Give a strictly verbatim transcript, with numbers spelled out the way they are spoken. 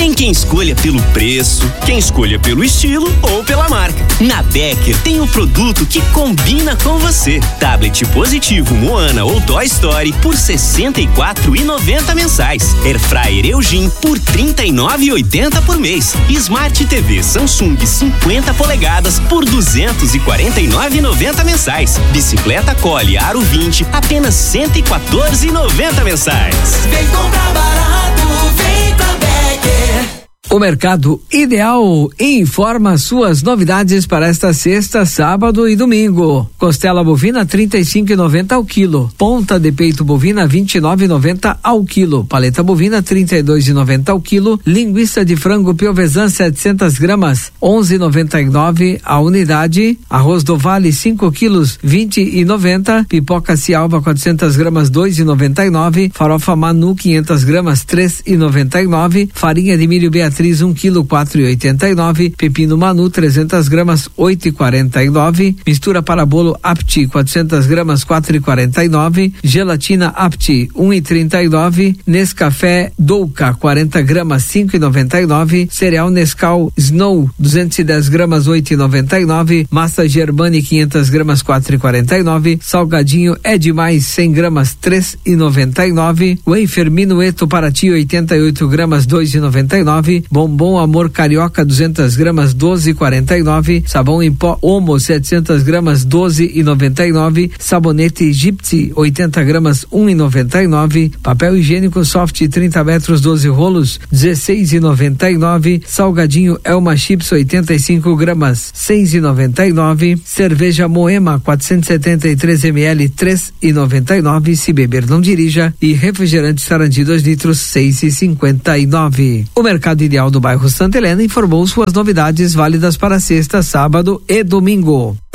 Tem quem escolha pelo preço, quem escolha pelo estilo ou pela marca. Na Becker tem o produto que combina com você. Tablet Positivo Moana ou Toy Story por sessenta e quatro reais e noventa centavos mensais. Airfryer Eugene por trinta e nove reais e oitenta centavos por mês. Smart T V Samsung cinquenta polegadas por duzentos e quarenta e nove reais e noventa centavos mensais. Bicicleta Cole Aro vinte apenas cento e quatorze reais e noventa centavos mensais. Vem comprar barato, vem pra Becker. O Mercado Ideal informa suas novidades para esta sexta, sábado e domingo. Costela bovina trinta e cinco reais e noventa centavos ao quilo. Ponta de peito bovina vinte e nove reais e noventa centavos ao quilo. Paleta bovina trinta e dois reais e noventa centavos ao quilo. Linguiça de frango piovesan setecentas gramas onze reais e noventa e nove centavos a unidade. Arroz do Vale cinco quilos vinte e noventa centavos. Pipoca Cialva quatrocentas gramas dois reais e noventa e nove centavos. Farofa Manu quinhentas gramas três reais e noventa e nove centavos. Farinha de milho Beatriz um quilo quatro reais e oitenta e nove centavos. Pepino Manu trezentas gramas oito reais e quarenta e nove centavos. Mistura para bolo Apti quatrocentas gramas quatro reais e quarenta e nove centavos. Gelatina Apti um real e trinta e nove centavos. Nescafé Douca quarenta gramas cinco reais e noventa e nove centavos. Cereal Nescau Snow duzentas e dez gramas oito reais e noventa e nove centavos. Massa Germani quinhentas gramas quatro reais e quarenta e nove centavos. Salgadinho É Demais cem gramas três reais e noventa e nove centavos. Wafer Minueto Paraty oitenta e oito gramas dois reais e noventa e nove centavos. Bombom Amor Carioca duzentas gramas doze reais e quarenta e nove centavos. Sabão em pó Omo setecentas gramas doze reais e noventa e nove centavos. Sabonete Egipte oitenta gramas um real e noventa e nove centavos. Papel higiênico Soft trinta metros doze rolos dezesseis reais e noventa e nove centavos. Salgadinho Elma Chips oitenta e cinco gramas seis reais e noventa e nove centavos. Cerveja Moema quatrocentos e setenta e três mililitros três reais e noventa e nove centavos. Se beber não dirija. E refrigerante Sarandi dois litros seis reais e cinquenta e nove centavos. O Mercado Ideal do bairro Santa Helena informou suas novidades válidas para sexta, sábado e domingo.